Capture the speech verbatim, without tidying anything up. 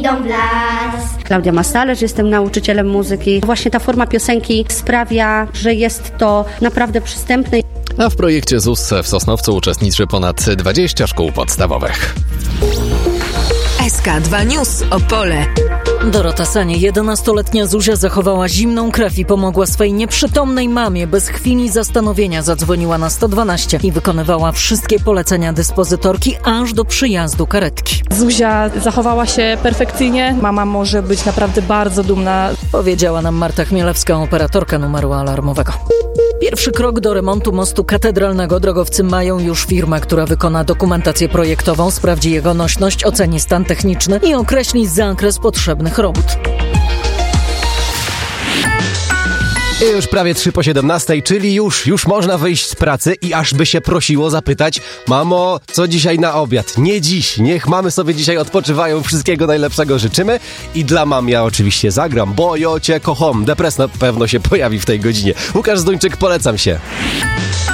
idą w las. Klaudia Mastalerz, jestem nauczycielem muzyki. Właśnie ta forma piosenki sprawia, że jest to naprawdę przystępne. A w projekcie Z U S w Sosnowcu uczestniczy ponad dwadzieścia szkół podstawowych. S K dwa News Opole. Dorota Sanie, jedenastoletnia Zuzia, zachowała zimną krew i pomogła swej nieprzytomnej mamie. Bez chwili zastanowienia zadzwoniła na sto dwanaście i wykonywała wszystkie polecenia dyspozytorki aż do przyjazdu karetki. Zuzia zachowała się perfekcyjnie. Mama może być naprawdę bardzo dumna. Powiedziała nam Marta Chmielewska, operatorka numeru alarmowego. Pierwszy krok do remontu mostu katedralnego drogowcy mają już firmę, która wykona dokumentację projektową, sprawdzi jego nośność, oceni stan techniczny i określi zakres potrzebnych robót. I już prawie trzy po siedemnastej, czyli już, już można wyjść z pracy i aż by się prosiło zapytać: mamo, co dzisiaj na obiad? Nie dziś, niech mamy sobie dzisiaj odpoczywają, wszystkiego najlepszego życzymy. I dla mam ja oczywiście zagram, bo ja cię kocham. Depres na pewno się pojawi w tej godzinie. Łukasz Zduńczyk, polecam się.